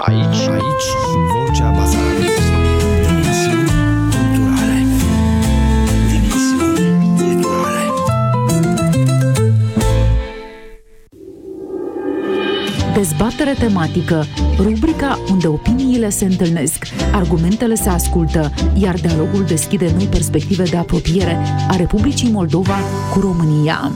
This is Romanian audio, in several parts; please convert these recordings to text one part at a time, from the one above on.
Aici, Vocea Basarabiei. Dimensiuni culturale. Dimensiuni culturale. Dezbatere tematică, rubrica unde opiniile se întâlnesc, argumentele se ascultă, iar dialogul deschide noi perspective de apropiere a Republicii Moldova cu România.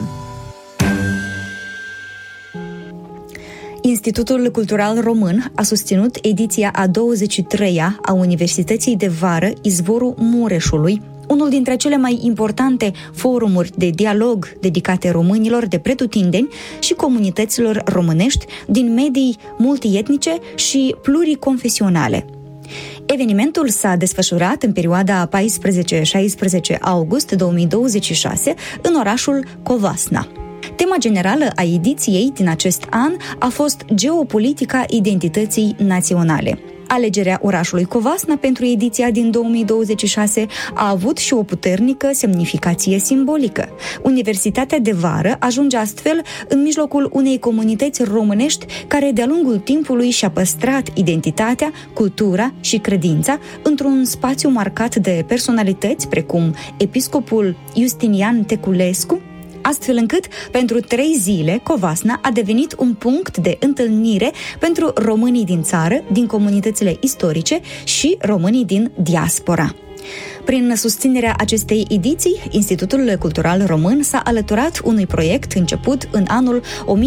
Institutul Cultural Român a susținut ediția a 23-a a Universității de Vară Izvorul Mureșului, unul dintre cele mai importante forumuri de dialog dedicate românilor de pretutindeni și comunităților românești din medii multietnice și pluriconfesionale. Evenimentul s-a desfășurat în perioada 14-16 august 2026 în orașul Covasna. Tema generală a ediției din acest an a fost geopolitica identității naționale. Alegerea orașului Covasna pentru ediția din 2026 a avut și o puternică semnificație simbolică. Universitatea de Vară ajunge astfel în mijlocul unei comunități românești care de-a lungul timpului și-a păstrat identitatea, cultura și credința într-un spațiu marcat de personalități precum episcopul Justinian Teculescu, astfel încât, pentru 3 zile, Covasna a devenit un punct de întâlnire pentru românii din țară, din comunitățile istorice și românii din diaspora. Prin susținerea acestei ediții, Institutul Cultural Român s-a alăturat unui proiect început în anul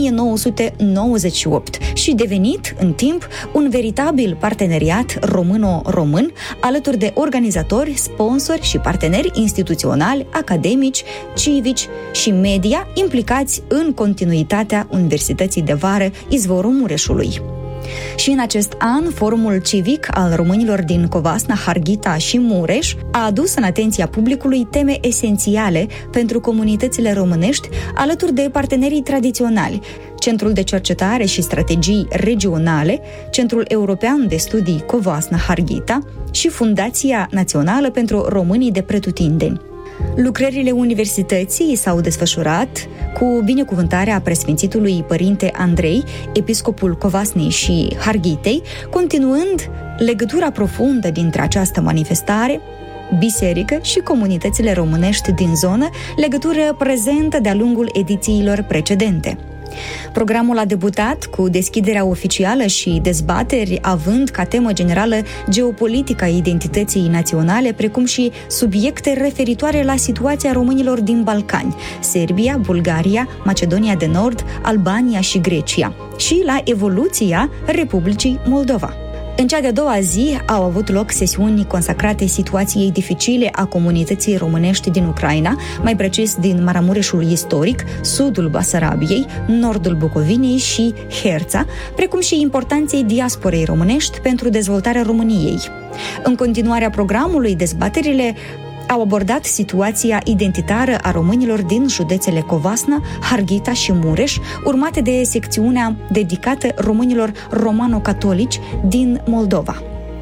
1998 și devenit, în timp, un veritabil parteneriat româno-român, alături de organizatori, sponsori și parteneri instituționali, academici, civici și media implicați în continuitatea Universității de Vară Izvorul Mureșului. Și în acest an, Forumul Civic al românilor din Covasna, Harghita și Mureș a adus în atenția publicului teme esențiale pentru comunitățile românești, alături de partenerii tradiționali, Centrul de Cercetare și Strategii Regionale, Centrul European de Studii Covasna Harghita și Fundația Națională pentru Românii de Pretutindeni. Lucrările universității s-au desfășurat cu binecuvântarea preasfințitului Părinte Andrei, episcopul Covasnei și Harghitei, continuând legătura profundă dintre această manifestare, biserică și comunitățile românești din zonă, legătură prezentă de-a lungul edițiilor precedente. Programul a debutat cu deschiderea oficială și dezbateri având ca temă generală geopolitica identității naționale, precum și subiecte referitoare la situația românilor din Balcani, Serbia, Bulgaria, Macedonia de Nord, Albania și Grecia, și la evoluția Republicii Moldova. În cea de-a doua zi au avut loc sesiuni consacrate situației dificile a comunității românești din Ucraina, mai precis din Maramureșul istoric, sudul Basarabiei, nordul Bucovinei și Herța, precum și importanței diasporei românești pentru dezvoltarea României. În continuarea programului, dezbaterile au abordat situația identitară a românilor din județele Covasna, Harghita și Mureș, urmate de secțiunea dedicată românilor romano-catolici din Moldova.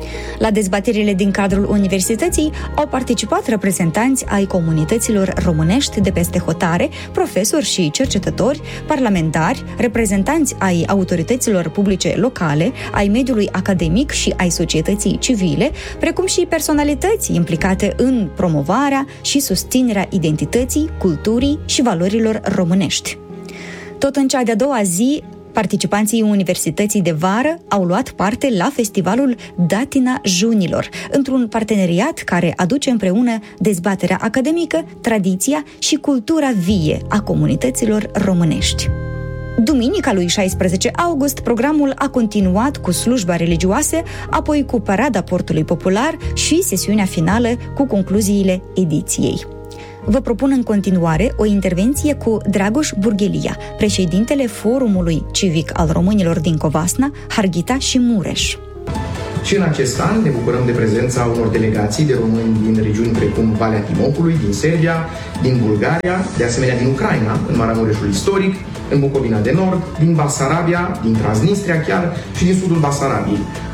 La dezbaterile din cadrul universității au participat reprezentanți ai comunităților românești de peste hotare, profesori și cercetători, parlamentari, reprezentanți ai autorităților publice locale, ai mediului academic și ai societății civile, precum și personalități implicate în promovarea și susținerea identității, culturii și valorilor românești. Tot în cea de-a doua zi, participanții Universității de Vară au luat parte la festivalul Datina Junilor, într-un parteneriat care aduce împreună dezbaterea academică, tradiția și cultura vie a comunităților românești. Duminica lui 16 august, programul a continuat cu slujba religioase, apoi cu parada portului popular și sesiunea finală cu concluziile ediției. Vă propun în continuare o intervenție cu Dragoș Burghelia, președintele Forumului Civic al românilor din Covasna, Harghita și Mureș. Și în acest an ne bucurăm de prezența unor delegații de români din regiuni precum Valea Timocului, din Serbia, din Bulgaria, de asemenea din Ucraina, în Maramureșul istoric, în Bucovina de Nord, din Basarabia, din Transnistria chiar și din sudul Basarabiei.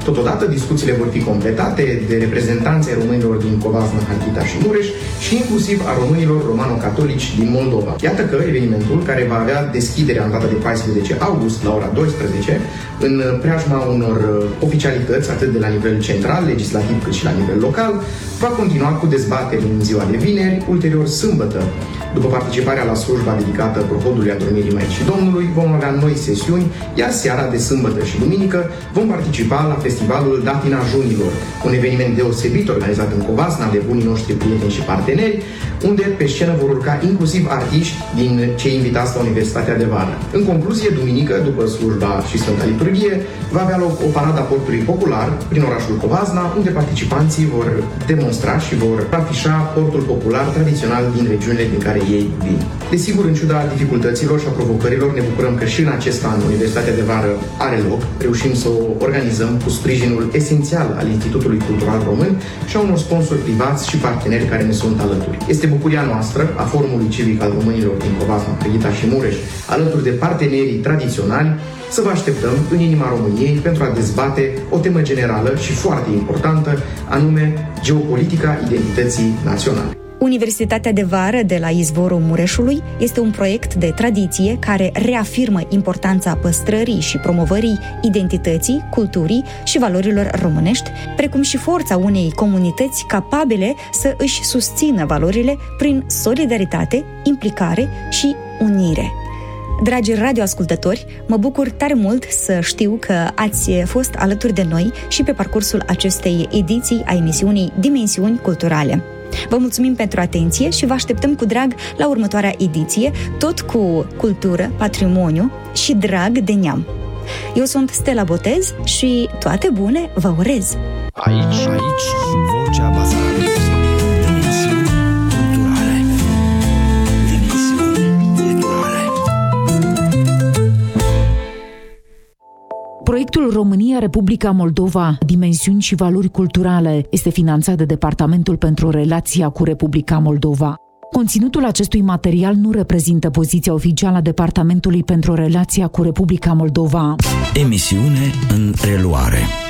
Totodată, discuțiile vor fi completate de reprezentanții românilor din Covasna, Harghita și Mureș și inclusiv a românilor romano-catolici din Moldova. Iată că evenimentul, care va avea deschiderea în data de 14 august la ora 12, în preajma unor oficialități, atât de la nivel central, legislativ, cât și la nivel local, va continua cu dezbateri în ziua de vineri, ulterior sâmbătă. După participarea la slujba dedicată prohodului Adormirii Maicii Domnului, vom avea noi sesiuni, iar seara de sâmbătă și duminică vom participa la festivalul Datina Junilor, un eveniment deosebit organizat în Covasna de bunii noștri prieteni și parteneri, unde pe scenă vor urca inclusiv artiști din cei invitați la Universitatea de Vară. În concluzie, duminică, după slujba și Sfânta Liturghie, va avea loc o paradă a portului popular prin orașul Covasna, unde participanții vor demonstra și vor afișa portul popular tradițional din regiunile din care ei vin. Desigur, în ciuda dificultăților și a provocărilor, ne bucurăm că și în acest an Universitatea de Vară are loc. Reușim să o organizăm cu sprijinul esențial al Institutului Cultural Român și a unor sponsori privați și parteneri care ne sunt alături. Este bucuria noastră, a Forumului Civic al Românilor din Covasna, Harghita și Mureș, alături de partenerii tradiționali, să vă așteptăm în inima României pentru a dezbate o temă generală și foarte importantă, anume geopolitica identității naționale. Universitatea de Vară de la Izvorul Mureșului este un proiect de tradiție care reafirmă importanța păstrării și promovării identității, culturii și valorilor românești, precum și forța unei comunități capabile să își susțină valorile prin solidaritate, implicare și unire. Dragi radioascultători, mă bucur tare mult să știu că ați fost alături de noi și pe parcursul acestei ediții a emisiunii Dimensiuni Culturale. Vă mulțumim pentru atenție și vă așteptăm cu drag la următoarea ediție, tot cu cultură, patrimoniu și drag de neam. Eu sunt Stella Botez și toate bune vă urez! Aici, Vocea Basarabiei. Dimensiuni culturale. Dimensiuni culturale. Proiectul România-Republica Moldova, Dimensiuni și Valori Culturale este finanțat de Departamentul pentru Relația cu Republica Moldova. Conținutul acestui material nu reprezintă poziția oficială a Departamentului pentru Relația cu Republica Moldova. Emisiune în reluare.